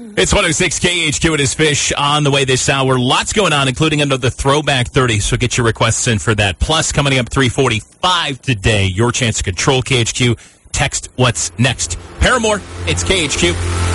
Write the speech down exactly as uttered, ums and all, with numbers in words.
It's one oh six K H Q. It is Fish on the way this hour. Lots going on, including under the Throwback thirty, so get your requests in for that. Plus, coming up three forty-five today, your chance to control K H Q. Text what's next. Paramore, it's K H Q.